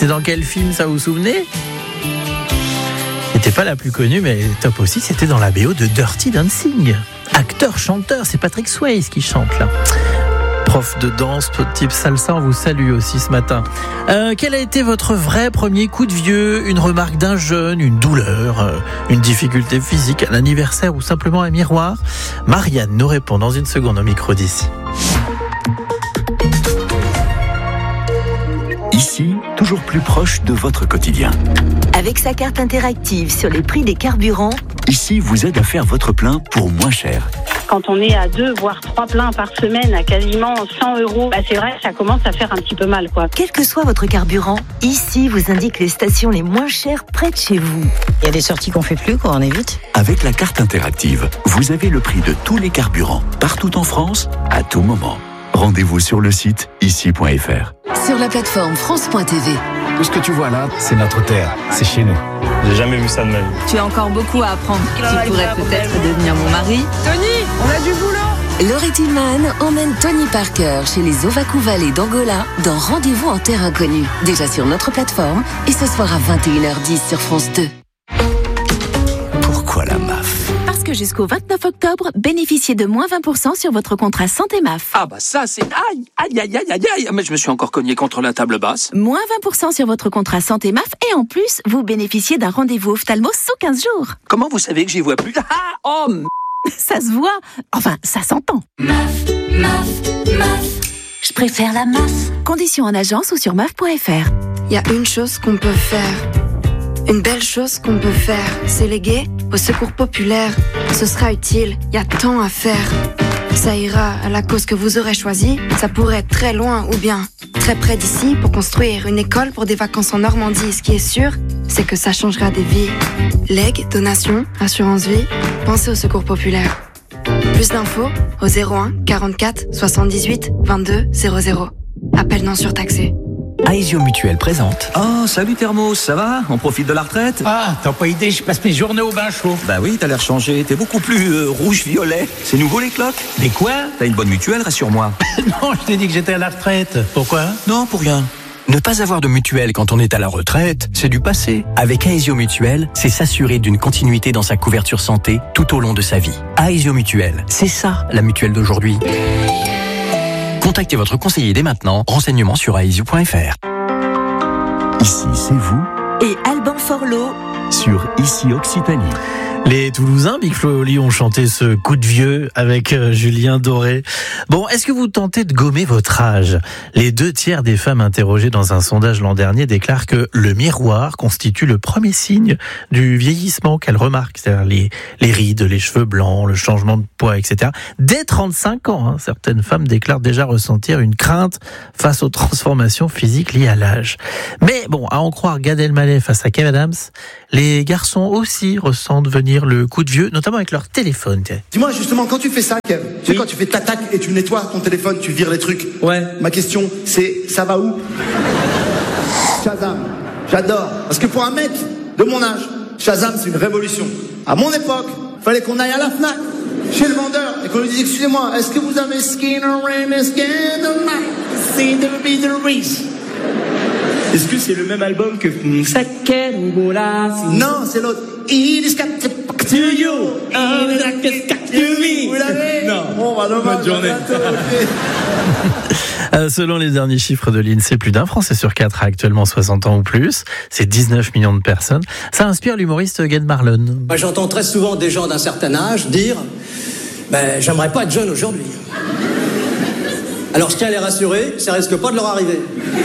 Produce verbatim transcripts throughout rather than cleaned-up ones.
C'était dans quel film, ça, vous vous souvenez ? C'était pas la plus connue, mais top aussi, c'était dans la B O de Dirty Dancing. Acteur, chanteur, c'est Patrick Swayze qui chante là. Prof de danse, type salsa, on vous salue aussi ce matin. Euh, quel a été votre vrai premier coup de vieux ? Une remarque d'un jeune, une douleur, euh, une difficulté physique, un anniversaire ou simplement un miroir ? Marianne nous répond dans une seconde au micro d'ici. Ici, toujours plus proche de votre quotidien. Avec sa carte interactive sur les prix des carburants, Ici vous aide à faire votre plein pour moins cher. Quand on est à deux, voire trois pleins par semaine à quasiment cent euros, bah c'est vrai que ça commence à faire un petit peu mal, quoi. quel que soit votre carburant, ici vous indique les stations les moins chères près de chez vous. Il y a des sorties qu'on fait plus, quoi, on évite. Avec la carte interactive, vous avez le prix de tous les carburants, partout en France, à tout moment. Rendez-vous sur le site ici point f r. Sur la plateforme France point t v. Tout ce que tu vois là, c'est notre terre, c'est chez nous. J'ai jamais vu ça de ma vie. Tu as encore beaucoup à apprendre. Tu pourrais peut-être devenir mon mari. Tony, on a du boulot. Laurie Tillman emmène Tony Parker chez les Ovaku Valley d'Angola dans Rendez-vous en terre inconnue. Déjà sur notre plateforme et ce soir à vingt et une heures dix sur France deux. Pourquoi la M A F ? Parce que jusqu'au vingt-neuf octobre, bénéficiez de moins vingt pour cent sur votre contrat santé M A F. Ah bah ça c'est... Aïe, aïe, aïe, aïe, aïe, aïe. Mais je me suis encore cogné contre la table basse. Moins vingt pour cent sur votre contrat santé M A F et en plus, vous bénéficiez d'un rendez-vous ophtalmo sous quinze jours. Comment vous savez que j'y vois plus ? Ah, oh, m... Ça se voit. Enfin, ça s'entend. M A F, M A F, M A F. Je préfère la M A F. Conditions en agence ou sur M A F point f r. Il y a une chose qu'on peut faire. Une belle chose qu'on peut faire, c'est léguer au secours populaire. Ce sera utile, il y a tant à faire. Ça ira à la cause que vous aurez choisie. Ça pourrait être très loin ou bien très près d'ici pour construire une école pour des vacances en Normandie. Ce qui est sûr, c'est que ça changera des vies. Legs, donations, assurance vie, pensez au secours populaire. Plus d'infos au zéro un quarante-quatre soixante-dix-huit vingt-deux zéro zéro. Appel non surtaxé. Aesio Mutuelle présente. Oh, salut Thermos, ça va ? On profite de la retraite ? Ah, t'as pas idée, je passe mes journées au bain chaud. Bah oui, t'as l'air changé, t'es beaucoup plus euh, rouge-violet. C'est nouveau les cloques ? Mais quoi ? T'as une bonne mutuelle, rassure-moi. Non, je t'ai dit que j'étais à la retraite. Pourquoi ? Non, pour rien. Ne pas avoir de mutuelle quand on est à la retraite, c'est du passé. Avec Aesio Mutuelle, c'est s'assurer d'une continuité dans sa couverture santé tout au long de sa vie. Aesio Mutuelle, c'est ça la mutuelle d'aujourd'hui. Contactez votre conseiller dès maintenant. Renseignements sur aesio point f r. Ici, c'est vous. Et Alban Forlot sur Ici Occitanie. Les Toulousains, Big Flo et Oli, ont chanté ce coup de vieux avec euh, Julien Doré. Bon, est-ce que vous tentez de gommer votre âge ? Les deux tiers des femmes interrogées dans un sondage l'an dernier déclarent que le miroir constitue le premier signe du vieillissement qu'elles remarquent. C'est-à-dire les, les rides, les cheveux blancs, le changement de poids, et cetera. Dès trente-cinq ans, hein, certaines femmes déclarent déjà ressentir une crainte face aux transformations physiques liées à l'âge. Mais bon, à en croire Gad Elmaleh face à Kev Adams, les garçons aussi ressentent venir le coup de vieux, notamment avec leur téléphone. Dis-moi justement, quand tu fais ça, Kev, tu sais oui. Quand tu fais tac et tu nettoies ton téléphone, tu vires les trucs. Ouais. Ma question, c'est, ça va où ? Shazam. J'adore. Parce que pour un mec de mon âge, Shazam, c'est une révolution. À mon époque, fallait qu'on aille à la Fnac, chez le vendeur, et qu'on lui dise, excusez-moi, est-ce que vous avez Skinner Rain Skin the Night? See the be the Reese. Est-ce que c'est le même album que Non, c'est l'autre. It is got to you. It is got to me. Vous l'avez ? Non. Bon, bah, dommage. Bonne journée. Euh, selon les derniers chiffres de l'INSEE, plus d'un Français sur quatre a actuellement soixante ans ou plus. C'est dix-neuf millions de personnes. Ça inspire l'humoriste Gad Marlon. Moi, j'entends très souvent des gens d'un certain âge dire ben, « J'aimerais pas être jeune aujourd'hui. » Alors, je tiens à les rassurer, ça risque pas de leur arriver.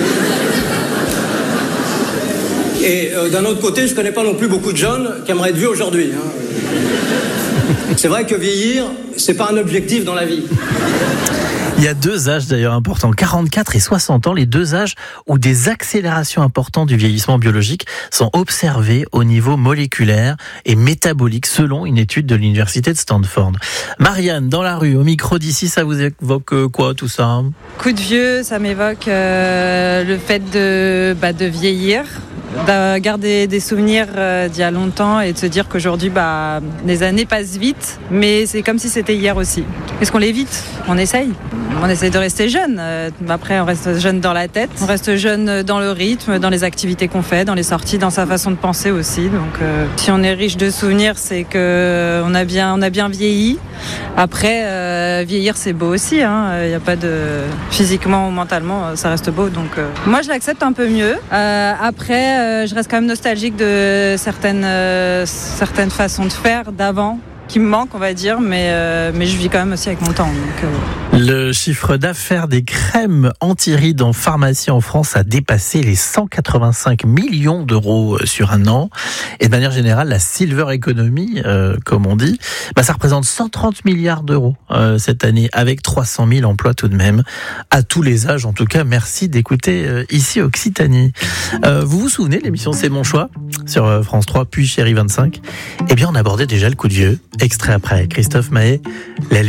Et euh, d'un autre côté, je connais pas non plus beaucoup de jeunes qui aimeraient être vieux aujourd'hui. Hein. C'est vrai que vieillir, c'est pas un objectif dans la vie. Il y a deux âges d'ailleurs importants, quarante-quatre et soixante ans, les deux âges où des accélérations importantes du vieillissement biologique sont observées au niveau moléculaire et métabolique selon une étude de l'université de Stanford. Marianne, dans la rue, au micro d'ici, ça vous évoque quoi tout ça ? Coup de vieux, ça m'évoque euh, le fait de, bah, de vieillir. de garder des souvenirs euh, d'il y a longtemps et de se dire qu'aujourd'hui, bah, les années passent vite, mais c'est comme si c'était hier aussi. Est-ce qu'on l'évite ? On essaye. On essaye de rester jeune. Euh, après, on reste jeune dans la tête, on reste jeune dans le rythme, dans les activités qu'on fait, dans les sorties, dans sa façon de penser aussi. Donc, euh, si on est riche de souvenirs, c'est que on a bien, on a bien vieilli. Après, euh, vieillir, c'est beau aussi. Il hein. n'y a pas de physiquement ou mentalement, ça reste beau. Donc, euh, moi, je l'accepte un peu mieux. Euh, après, euh, je reste quand même nostalgique de certaines, euh, certaines façons de faire d'avant, qui me manque, on va dire, mais, euh, mais je vis quand même aussi avec mon temps. Donc, euh... Le chiffre d'affaires des crèmes anti-rides en pharmacie en France a dépassé les cent quatre-vingt-cinq millions d'euros sur un an. Et de manière générale, la silver economy, euh, comme on dit, bah, ça représente cent trente milliards d'euros euh, cette année, avec trois cent mille emplois tout de même, à tous les âges. En tout cas, merci d'écouter euh, ici Occitanie. Euh, vous vous souvenez de l'émission C'est mon choix sur euh, France trois, puis Chérie vingt-cinq ? Eh bien, on abordait déjà le coup de vieux. Extrait après Christophe Maé, La